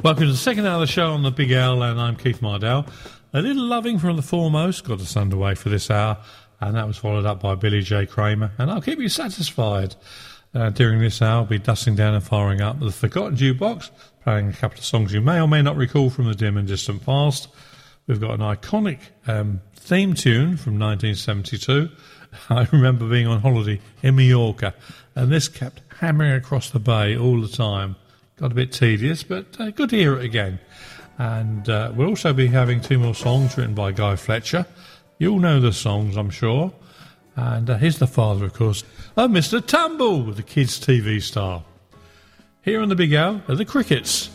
Welcome to the second hour of the show on the Big L, and I'm Keith Mardell. A little loving from the Foremost got us underway for this hour, and that was followed up by Billy J. Kramer, and I'll keep you satisfied. During this hour, I'll be dusting down and firing up the Forgotten Jukebox, playing a couple of songs you may or may not recall from the dim and distant past. We've got an iconic theme tune from 1972. I remember being on holiday in Mallorca, and this kept hammering across the bay all the time. Got a bit tedious, but good to hear it again. And we'll also be having two more songs written by Guy Fletcher. You'll know the songs, I'm sure. And here's the father, of course, of Mr. Tumble, the kids' TV star. Here on the Big L are the Crickets.